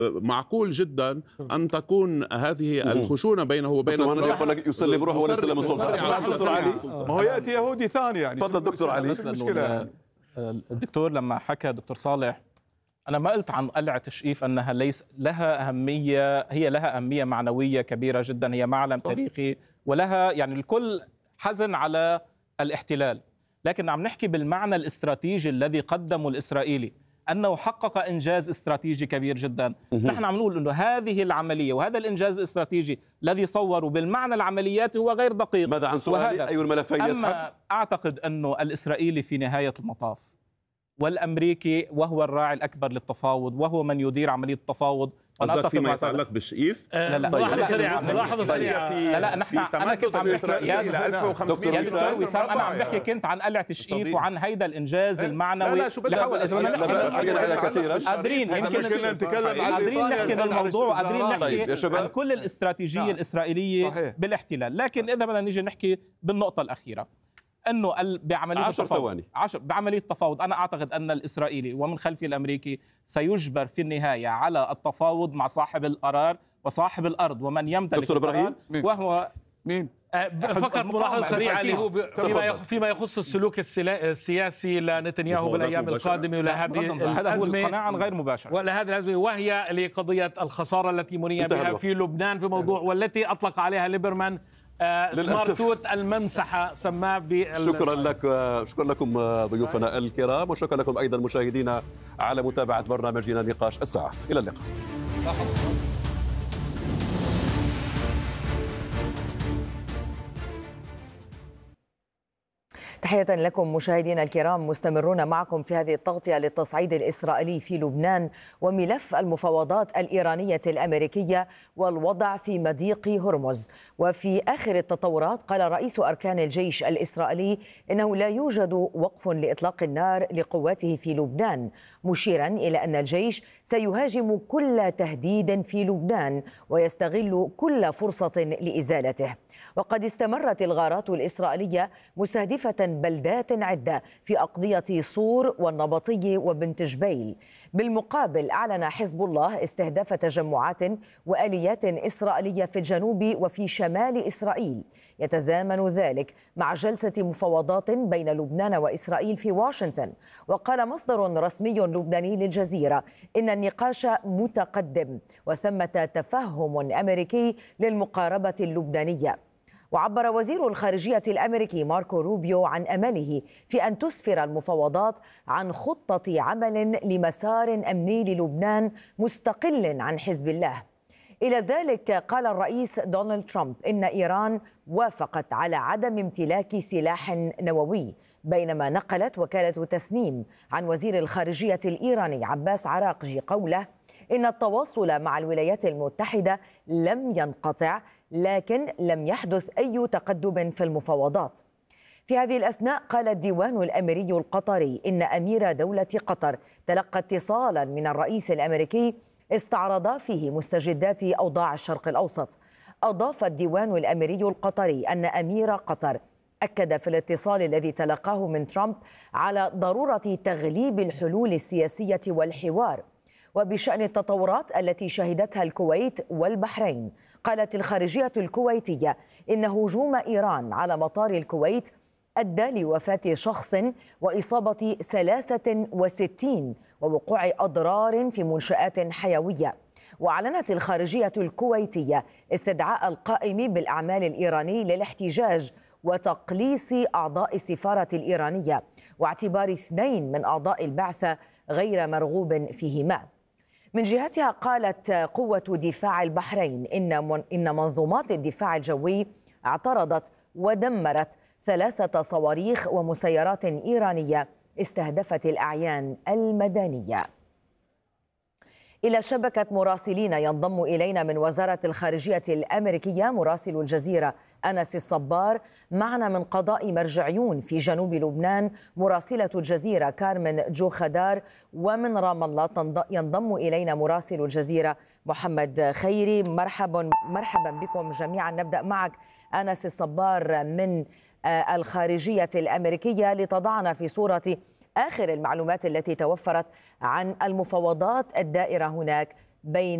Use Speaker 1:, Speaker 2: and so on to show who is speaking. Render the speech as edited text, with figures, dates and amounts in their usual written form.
Speaker 1: معقول جدا أن تكون هذه الخشونة بينه وبين
Speaker 2: ترامب. يقول لك يسلم روحه ولا يسلم السلطة. دكتور علي،
Speaker 3: ما هو يأتي يهودي ثاني يعني.
Speaker 2: تفضل دكتور علي.
Speaker 3: المشكلة يعني.
Speaker 4: الدكتور لما حكى دكتور صالح، أنا ما قلت عن قلعة تشقيف أنها ليس لها أهمية، هي لها أهمية معنوية كبيرة جدا، هي معلم تاريخي ولها يعني الكل حزن على الاحتلال، لكن عم نحكي بالمعنى الاستراتيجي الذي قدمه الإسرائيلي أنه حقق إنجاز استراتيجي كبير جدا. نحن عم نقول أنه هذه العملية وهذا الإنجاز الاستراتيجي الذي صوروا بالمعنى العملياتي هو غير دقيق.
Speaker 2: ماذا عن سؤالي؟ أي الملفين يسحب؟
Speaker 4: أما أعتقد أنه الإسرائيلي في نهاية المطاف والأمريكي وهو الراعي الأكبر للتفاوض وهو من يدير عملية التفاوض.
Speaker 1: قصدك فيما يتعلق بالشقيف؟
Speaker 4: ملاحظة سريعة. لا نحن أنا كنت عم بحكي يا دكتور وسام، أنا عم بحكي كنت عن قلعة الشقيف وعن هيدا الإنجاز المعنوي لحول قادرين يمكن قادرين نحكي بالموضوع، قادرين نحكي عن كل الاستراتيجية الإسرائيلية بالاحتلال، لكن إذا بدنا نيجي نحكي بالنقطة الأخيرة أنه بعملية
Speaker 2: 10 ثواني
Speaker 4: بعملية التفاوض، أنا أعتقد أن الإسرائيلي ومن خلفه الأمريكي سيجبر في النهاية على التفاوض مع صاحب القرار وصاحب الأرض ومن يمتلك القرار وهو
Speaker 3: مين؟
Speaker 5: فقط ملاحظة سريعة اللي هو فيما يخص السلوك السياسي لنتنياهو بالأيام القادمة ولهذه الأزمة
Speaker 4: قناعة غير مباشرة
Speaker 5: ولهذه الأزمة، وهي لقضية الخسارة التي مني بها في لبنان في موضوع والتي أطلق عليها ليبرمان سمارتوت الممسحة سماه
Speaker 2: شكرا لكم ضيوفنا الكرام، وشكرا لكم أيضا مشاهدينا على متابعة برنامجنا نقاش الساعة. إلى اللقاء.
Speaker 6: تحية لكم مشاهدينا الكرام، مستمرون معكم في هذه التغطية للتصعيد الإسرائيلي في لبنان وملف المفاوضات الإيرانية الأمريكية والوضع في مضيق هرمز. وفي آخر التطورات قال رئيس أركان الجيش الإسرائيلي إنه لا يوجد وقف لإطلاق النار لقواته في لبنان، مشيرا إلى أن الجيش سيهاجم كل تهديد في لبنان ويستغل كل فرصة لإزالته. وقد استمرت الغارات الإسرائيلية مستهدفة بلدات عدة في أقضية صور والنبطية وبنت جبيل. بالمقابل أعلن حزب الله استهداف تجمعات وآليات إسرائيلية في الجنوب وفي شمال إسرائيل. يتزامن ذلك مع جلسة مفاوضات بين لبنان وإسرائيل في واشنطن. وقال مصدر رسمي لبناني للجزيرة إن النقاش متقدم وثمة تفهم أمريكي للمقاربة اللبنانية. وعبر وزير الخارجية الأمريكي ماركو روبيو عن أمله في أن تسفر المفاوضات عن خطة عمل لمسار أمني للبنان مستقل عن حزب الله. إلى ذلك قال الرئيس دونالد ترامب إن إيران وافقت على عدم امتلاك سلاح نووي، بينما نقلت وكالة تسنيم عن وزير الخارجية الإيراني عباس عراقجي قوله إن التواصل مع الولايات المتحدة لم ينقطع، لكن لم يحدث أي تقدم في المفاوضات. في هذه الأثناء قال الديوان الأميري القطري إن أمير دولة قطر تلقى اتصالا من الرئيس الأمريكي استعرض فيه مستجدات أوضاع الشرق الأوسط. أضاف الديوان الأميري القطري أن أمير قطر أكد في الاتصال الذي تلقاه من ترامب على ضرورة تغليب الحلول السياسية والحوار. وبشأن التطورات التي شهدتها الكويت والبحرين، قالت الخارجية الكويتية إن هجوم إيران على مطار الكويت أدى لوفاة شخص وإصابة 63 ووقوع أضرار في منشآت حيوية. وأعلنت الخارجية الكويتية استدعاء القائم بالأعمال الإيراني للاحتجاج وتقليص أعضاء السفارة الإيرانية واعتبار 2 من أعضاء البعثة غير مرغوب فيهما. من جهتها قالت قوة دفاع البحرين إن منظومات الدفاع الجوي اعترضت ودمرت 3 صواريخ ومسيرات إيرانية استهدفت الأعيان المدنية. إلى شبكة مراسلين ينضم إلينا من وزارة الخارجية الأمريكية مراسل الجزيرة أنس الصبار. معنا من قضاء مرجعيون في جنوب لبنان مراسلة الجزيرة كارمن جو خدار، ومن رام الله ينضم إلينا مراسل الجزيرة محمد خيري. مرحبا بكم جميعا. نبدأ معك أنس الصبار من الخارجية الأمريكية لتضعنا في صورة آخر المعلومات التي توفرت عن المفاوضات الدائرة هناك بين